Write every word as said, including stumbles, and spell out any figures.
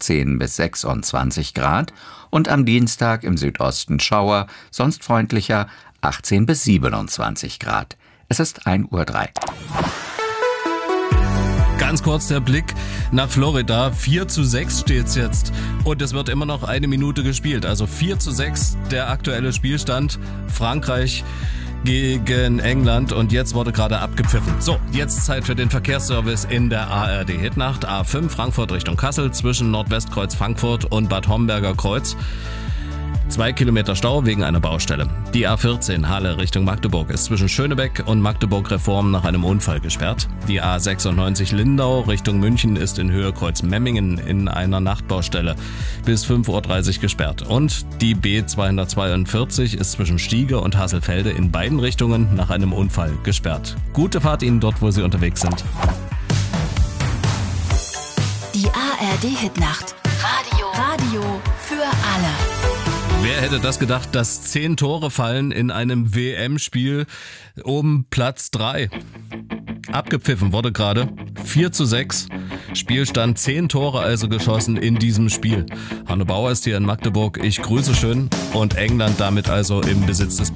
achtzehn bis sechsundzwanzig Grad und am Dienstag im Südosten Schauer, sonst freundlicher achtzehn bis siebenundzwanzig Grad. Es ist ein Uhr drei. Ganz kurz der Blick nach Florida. vier zu sechs steht's jetzt. Und es wird immer noch eine Minute gespielt. Also vier zu sechs der aktuelle Spielstand. Frankreich gegen England. Und jetzt wurde gerade abgepfiffen. So, jetzt Zeit für den Verkehrsservice in der A R D Hitnacht. A fünf Frankfurt Richtung Kassel zwischen Nordwestkreuz Frankfurt und Bad Homberger Kreuz. Zwei Kilometer Stau wegen einer Baustelle. Die A vierzehn Halle Richtung Magdeburg ist zwischen Schönebeck und Magdeburg-Reform nach einem Unfall gesperrt. Die A sechsundneunzig Lindau Richtung München ist in Höhe Kreuz-Memmingen in einer Nachtbaustelle bis fünf Uhr dreißig gesperrt. Und die B zweihundertzweiundvierzig ist zwischen Stiege und Hasselfelde in beiden Richtungen nach einem Unfall gesperrt. Gute Fahrt Ihnen dort, wo Sie unterwegs sind. Die A R D Hitnacht. Radio. Radio für alle. Wer hätte das gedacht, dass zehn Tore fallen in einem W M-Spiel um Platz drei? Abgepfiffen wurde gerade vier zu sechs. Spielstand zehn Tore also geschossen in diesem Spiel. Hanno Bauer ist hier in Magdeburg. Ich grüße schön und England damit also im Besitz des